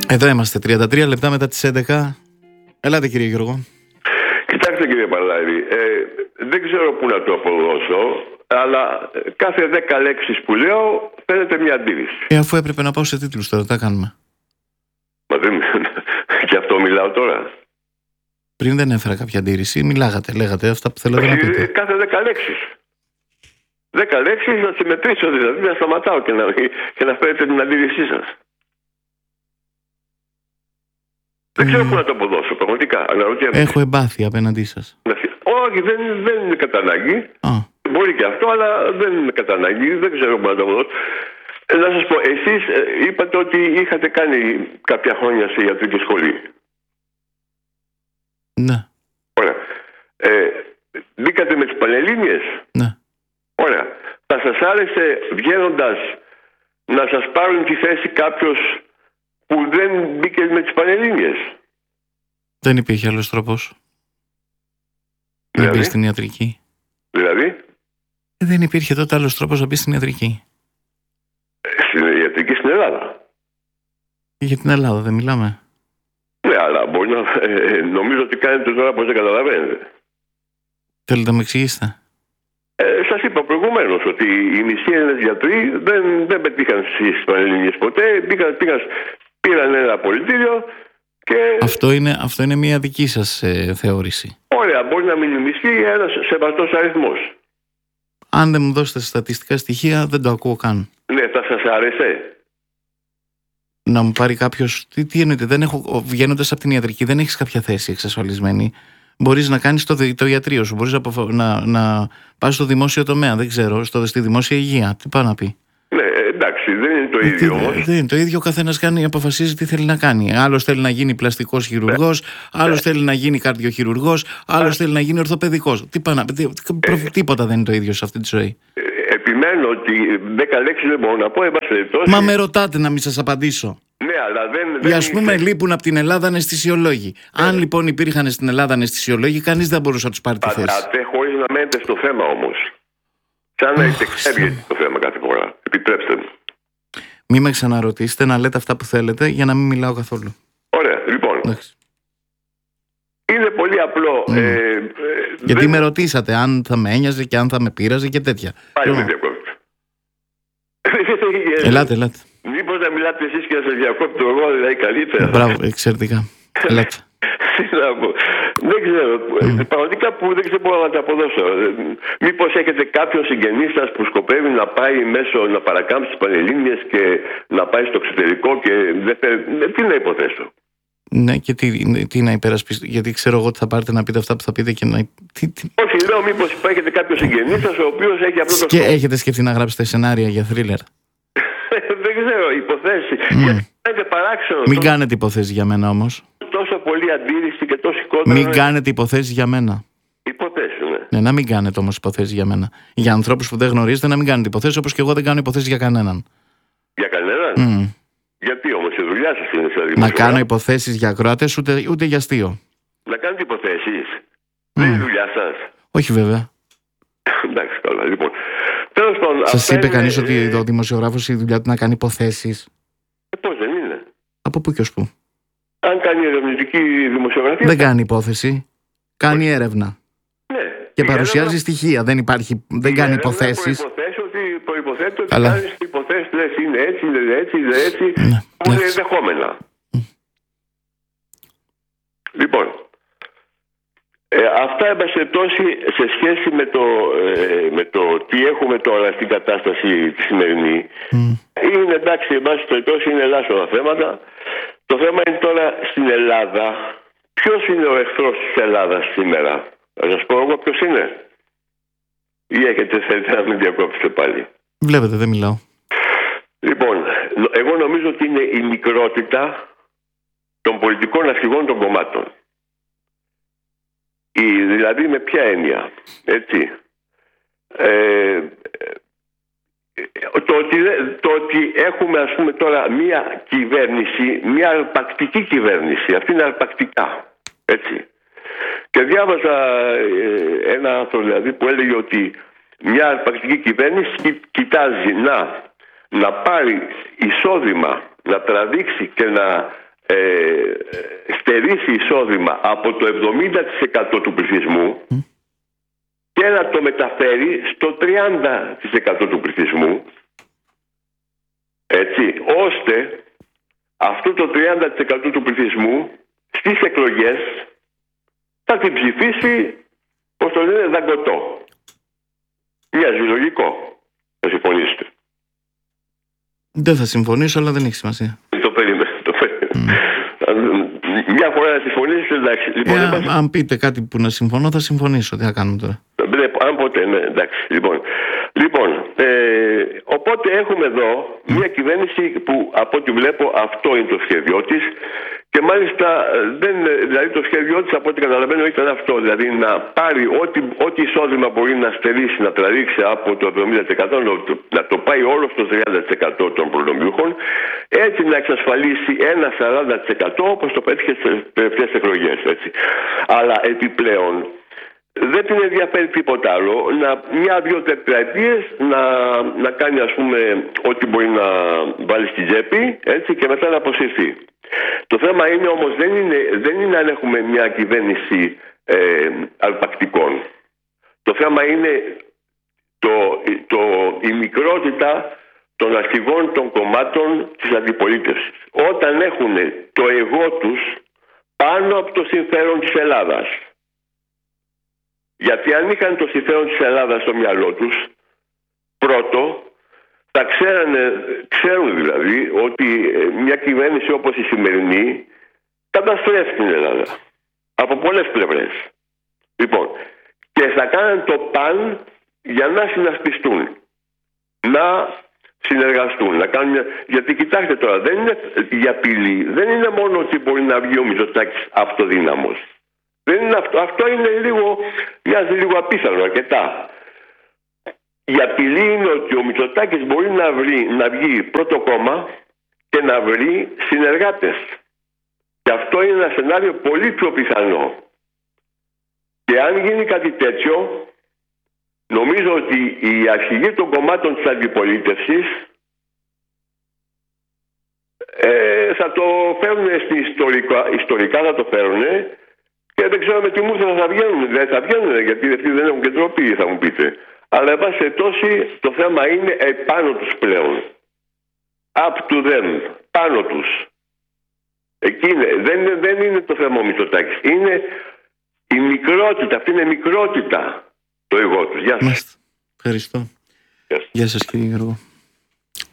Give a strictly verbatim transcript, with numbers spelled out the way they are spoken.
Εδώ είμαστε, τριάντα τρία λεπτά μετά τις έντεκα. Ελάτε κύριε Γιώργο. Κοιτάξτε κύριε Παλάδη, ε, δεν ξέρω πού να το αποδώσω, αλλά κάθε δέκα λέξεις που λέω φαίνεται μια αντίρρηση. Ε, αφού έπρεπε να πάω σε τίτλους τώρα, τι θα κάνουμε? Μα δεν... και αυτό μιλάω τώρα. Πριν δεν έφερα κάποια αντίρρηση, μιλάγατε, λέγατε αυτά που θέλατε να πείτε. Κάθε δέκα λέξεις. Δέκα λέξεις να τις μετρήσω, δηλαδή να σταματάω και να, και να φέρετε την αντίρρησή σας. Δεν ξέρω πού να το αποδώσω, πραγματικά. Έχω εμπάθεια απέναντί σας. Όχι, δεν, δεν είναι κατά ανάγκη. Α. Μπορεί και αυτό, αλλά δεν είναι κατά ανάγκη. Δεν ξέρω πού να το αποδώσω. Ε, να σας πω, εσείς ε, είπατε ότι είχατε κάνει κάποια χρόνια σε ιατρική σχολή. Ναι. Ωραία. Ε, μπήκατε με τις Πανελλήνιες. Ναι. Ωραία. Θα σας άρεσε βγαίνοντας να σας πάρουν τη θέση κάποιος που δεν μπήκε με τις Πανελλήνιες? Δεν υπήρχε άλλος τρόπος. Δηλαδή? Να μπει στην ιατρική. Δηλαδή? Ε, δεν υπήρχε τότε άλλος τρόπος να μπει στην ιατρική. Στην ιατρική στην Ελλάδα. Για την Ελλάδα δεν μιλάμε? Ναι, αλλά μπορεί να... Ε, νομίζω ότι κάνετε τώρα πως δεν καταλαβαίνετε. Θέλετε να με εξηγήσετε? Ε, σας είπα προηγουμένως ότι οι μισοί Έλληνες γιατροί δεν, δεν πετύχαν στις Πανελλήνιες ποτέ. Πήγαν, πήγαν, πήραν ένα απολυτήριο και... Αυτό είναι, αυτό είναι μια δική σας ε, θεώρηση. Ωραία, μπορεί να μην είναι μισή, ένας σεβαστός αριθμός. Αν δεν μου δώσετε στατιστικά στοιχεία, δεν το ακούω καν. Ναι, θα σας άρεσε? Να μου πάρει κάποιος. Τι, τι εννοείται, δεν έχω. Βγαίνοντας από την ιατρική, δεν έχεις κάποια θέση εξασφαλισμένη. Μπορείς να κάνεις το, το ιατρείο σου. Μπορείς να, να, να πας στο δημόσιο τομέα. Δεν ξέρω, στο, στη δημόσια υγεία. Τι πάει να πει? Ναι, εντάξει, δεν είναι το ε, ίδιο τι, όμως. Δεν είναι το ίδιο. Ο καθένας κάνει, αποφασίζει τι θέλει να κάνει. Άλλος θέλει να γίνει πλαστικός χειρουργός, ναι. Άλλος ναι. θέλει να γίνει καρδιοχειρουργός, άλλος θέλει να γίνει ορθοπαιδικός. Τι πάει να πει? Τι, ε, τίποτα δεν είναι το ίδιο σε αυτή τη ζωή. Ε, επιμένω ότι δέκα λέξεις δεν μπορώ να πω. Μα με ρωτάτε να μην σας απαντήσω. Ναι, αλλά δεν. Για ας πούμε, λείπουν από την Ελλάδα αναισθησιολόγοι. Ε. Αν λοιπόν υπήρχαν στην Ελλάδα αναισθησιολόγοι, κανείς δεν μπορούσε να τους πάρει τη θέση. Πατάτε χωρίς να μένετε στο θέμα όμως. Σαν να εξεύγεται το θέμα κάθε φορά. Επιτρέψτε μου. Μην με ξαναρωτήσετε, να λέτε αυτά που θέλετε για να μην μιλάω καθόλου. Ωραία, λοιπόν. Εντάξει. Είναι πολύ απλό. Mm. Ε, ε, Γιατί δεν... με ρωτήσατε αν θα με ένοιαζε και αν θα με πείραζε και τέτοια. Πάλι με διακόπτω. Ελάτε, ελάτε. Μήπως να μιλάτε εσείς και να σας διακόπτω εγώ, δηλαδή καλύτερα. Μπράβο, εξαιρετικά. Ελάτε. Δεν ξέρω. Mm. Πραγματικά που δεν ξέρω μπορώ να τα αποδώσω. Μήπως έχετε κάποιον συγγενή σας που σκοπεύει να πάει μέσω, να παρακάμψει τις Πανελλήνιες και να πάει στο εξωτερικό και δεν θέλει. Τι να υποθέσω? Ναι, και τι, τι να υπερασπιστώ? Γιατί ξέρω εγώ ότι θα πάρετε να πείτε αυτά που θα πείτε και να. Τι, τι... Όχι, λέω μήπως έχετε κάποιο συγγενή σας ο οποίος έχει αυτό το. Και έχετε σκεφτεί να γράψετε σενάρια για θρίλερ? Δεν ξέρω, υποθέσεις. Mm. Γιατί είναι παράξενο. Μην τόσο... κάνετε υποθέσεις για μένα όμως. Τόσο πολύ αντίρρηση και τόσο κόντρα. Μην κάνετε υποθέσεις για μένα. Υποθέσεις, ναι. Ναι, να μην κάνετε όμως υποθέσεις για μένα. Για ανθρώπους που δεν γνωρίζετε, να μην κάνετε υποθέσεις, όπως και εγώ δεν κάνω υποθέσεις για κανέναν. Για κανέναν? Mm. Γιατί όμως η δουλειά σας είναι σαν δημοσιογράφος? Να κάνω υποθέσεις για ακροατές, ούτε, ούτε για αστείο. Να κάνετε υποθέσεις? Mm. Δεν είναι η δουλειά σας? Όχι βέβαια. Εντάξει, καλά, λοιπόν. Τέλος πάντων. Σας είπε είναι... κανείς ότι ο δημοσιογράφος η δουλειά του να κάνει υποθέσεις? Ε, πώς δεν είναι? Από πού και ως πού? Αν κάνει ερευνητική δημοσιογραφία. Δεν κάνει υπόθεση. Κάνει Όχι. έρευνα. Ναι. Και παρουσιάζει έρευνα... στοιχεία. Δεν, υπάρχει, δεν κάνει υποθέσεις. Προϋποθέτει ότι, προϋποθέτει ότι Αλλά... κάνεις υποθέσεις, λες είναι έτσι, είναι έτσι, είναι έτσι. Ναι. Που είναι ενδεχόμενα. Mm. Λοιπόν. Ε, αυτά εμπασχετώσει σε σχέση με το, ε, με το τι έχουμε τώρα στην κατάσταση τη σημερινή. Mm. Είναι εντάξει, εμπασχετώσει είναι ελάχιστα θέματα. Το θέμα είναι τώρα στην Ελλάδα. Ποιος είναι ο εχθρός της Ελλάδας σήμερα? Θα σας πω εγώ ποιος είναι. Ή έχετε θέλετε να μην διακόψετε πάλι? Βλέπετε, δεν μιλάω. Λοιπόν, εγώ νομίζω ότι είναι η μικρότητα των πολιτικών αρχηγών των κομμάτων. Η, δηλαδή με ποια έννοια? Έτσι. Ε, το, ότι, το ότι έχουμε ας πούμε τώρα μια κυβέρνηση, μια αρπακτική κυβέρνηση, αυτή είναι αρπακτικά, έτσι. Και διάβαζα ε, ένα άνθρωπο δηλαδή που έλεγε ότι μια αρπακτική κυβέρνηση κοιτάζει να, να πάρει εισόδημα, να τραβήξει και να ε, στερήσει εισόδημα από το εβδομήντα τοις εκατό του πληθυσμού mm. και να το μεταφέρει στο τριάντα τοις εκατό του πληθυσμού, έτσι, ώστε αυτό το τριάντα τοις εκατό του πληθυσμού στις εκλογές θα την ψηφίσει, πώς το λένε, δαγκωτό. Μοιάζει λογικό. Θα συμφωνήσετε? Δεν θα συμφωνήσω, αλλά δεν έχει σημασία. Το περίμενε. Το περίμενε. Mm. Μια φορά να συμφωνήσετε, εντάξει. Λοιπόν, ε, είμαστε... Αν πείτε κάτι που να συμφωνώ, θα συμφωνήσω. Τι θα κάνουμε τώρα? Αν ποτέ, ναι, εντάξει. Λοιπόν, λοιπόν ε, οπότε έχουμε εδώ μια κυβέρνηση που από ό,τι βλέπω αυτό είναι το σχέδιό της και μάλιστα δεν, δηλαδή το σχέδιό της από ό,τι καταλαβαίνω ήταν αυτό, δηλαδή να πάρει ό,τι, ό,τι εισόδημα μπορεί να στερήσει, να τραβήξει από το εβδομήντα τοις εκατό, να το πάει όλο στο τριάντα τοις εκατό των προνομιούχων, έτσι να εξασφαλίσει ένα σαράντα τοις εκατό όπως το πέτυχε στις τελευταίες εκλογές, έτσι. Αλλά επιπλέον δεν την ενδιαφέρει τίποτα άλλο, να μια-δυο τετραετίες να, να κάνει, ας πούμε, ό,τι μπορεί να βάλει στην τσέπη, έτσι, και μετά να αποσυρθεί. Το θέμα είναι όμως δεν είναι, δεν είναι αν έχουμε μια κυβέρνηση ε, αρπακτικών. Το θέμα είναι το, το, η μικρότητα των αρχηγών των κομμάτων της αντιπολίτευσης. Όταν έχουν το εγώ τους πάνω από το συμφέρον της Ελλάδας. Γιατί αν είχαν το συμφέρον της Ελλάδας στο μυαλό τους, πρώτο, θα ξέρανε, ξέρουν δηλαδή ότι μια κυβέρνηση όπως η σημερινή καταστρέφει την Ελλάδα. Από πολλές πλευρές. Λοιπόν, και θα κάνουν το παν για να συνασπιστούν. Να συνεργαστούν. Να κάνουν μια... Γιατί κοιτάξτε τώρα, δεν είναι για απειλή. Δεν είναι μόνο ότι μπορεί να βγει ο Μητσοτάκης αυτοδύναμος. Δεν είναι αυτό. Αυτό είναι λίγο, μοιάζει λίγο απίθανο αρκετά. Η απειλή είναι ότι ο Μητσοτάκης μπορεί να, βρει, να βγει πρώτο κόμμα και να βρει συνεργάτες. Και αυτό είναι ένα σενάριο πολύ πιο πιθανό. Και αν γίνει κάτι τέτοιο, νομίζω ότι οι αρχηγοί των κομμάτων της αντιπολίτευσης ε, θα το φέρουν στην ιστορικά, ιστορικά θα το φέρουν και δεν ξέρω με τι μούρθα θα βγαίνουν. Δεν θα βγαίνουν γιατί δεν έχουν και τροπή, θα μου πείτε. Αλλά εν πάση περιπτώσει το θέμα είναι επάνω τους πλέον. Up to them. Πάνω τους. Εκεί είναι. Δεν, είναι, δεν είναι το θέμα ο Μητσοτάκης. Είναι η μικρότητα. Αυτή είναι μικρότητα το εγώ τους. Γεια σας. Ευχαριστώ. Γεια σας, Γεια σας κύριε Γιώργο.